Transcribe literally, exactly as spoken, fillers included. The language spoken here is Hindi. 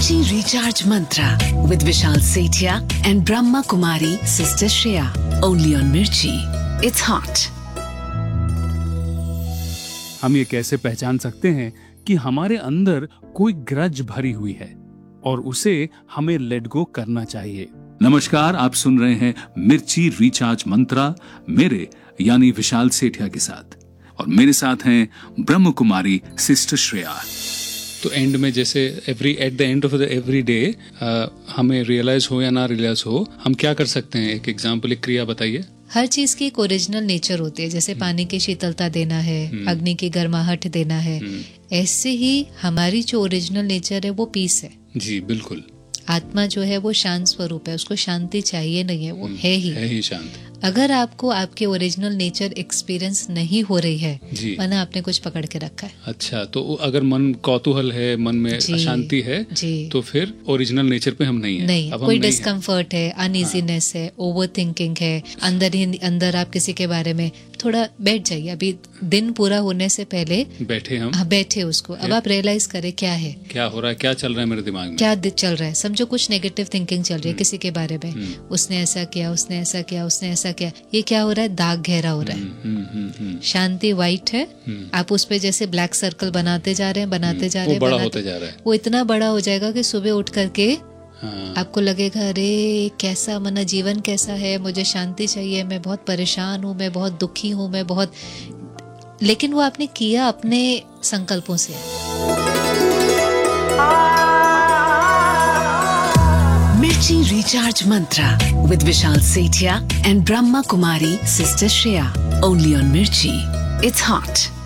Mirchi Recharge Mantra with Vishal Sethia and Brahma Kumari Sister Shreya. Only on Mirchi. It's hot. हम ये कैसे पहचान सकते हैं कि हमारे अंदर कोई ग्रज भरी हुई है और उसे हमें लेट गो करना चाहिए। नमस्कार, आप सुन रहे हैं मिर्ची रिचार्ज मंत्रा मेरे यानी विशाल सेठिया के साथ, और मेरे साथ हैं ब्रह्म कुमारी सिस्टर श्रेया। तो एंड में जैसे every at the end of the every day हमें रियलाइज हो या ना रियलाइज हो, हम क्या कर सकते हैं? एक एग्जांपल, एक क्रिया बताइए। हर चीज की एक ओरिजिनल नेचर होती है, जैसे पानी की शीतलता देना है, अग्नि की गर्माहट देना है, ऐसे ही हमारी जो ओरिजिनल नेचर है वो पीस है। जी बिल्कुल। आत्मा जो है वो शांत स्वरूप है, उसको शांति चाहिए नहीं है, वो है ही है ही शांत। अगर आपको आपके ओरिजिनल नेचर एक्सपीरियंस नहीं हो रही है, वरना आपने कुछ पकड़ के रखा है। अच्छा, तो अगर मन कौतूहल है, मन में अशांति है, तो फिर ओरिजिनल नेचर पे हम नहीं है। नहीं, कोई डिस्कम्फर्ट है, अनइजीनेस है, ओवर थिंकिंग है, अंदर ही अंदर आप किसी के बारे में थोड़ा बैठ जाइए। अभी दिन पूरा होने से पहले बैठे हम हाँ, बैठे उसको अब आप रियलाइज करें क्या है, क्या हो रहा है, क्या चल रहा है मेरे दिमाग में, क्या चल रहा है। समझो कुछ नेगेटिव थिंकिंग चल रही है किसी के बारे में, उसने ऐसा किया, उसने ऐसा किया, उसने ऐसा क्या, ये क्या हो रहा है? दाग गहरा हो रहा है। हुँ, हुँ, हुँ, शांति व्हाइट है, आप उस पे जैसे ब्लैक सर्कल बनाते जा रहे हैं, बनाते जा रहे हैं, बड़ा होते जा रहा है। वो इतना बड़ा हो जाएगा कि सुबह उठ करके हाँ। आपको लगेगा अरे कैसा मना जीवन कैसा है, मुझे शांति चाहिए, मैं बहुत परेशान हूँ, मैं बहुत दुखी हूँ, मैं बहुत, लेकिन वो आपने किया अपने संकल्पों से। Mirchi Recharge Mantra with Vishal Sethia and Brahma Kumari Sister Shreya. Only on Mirchi. It's hot.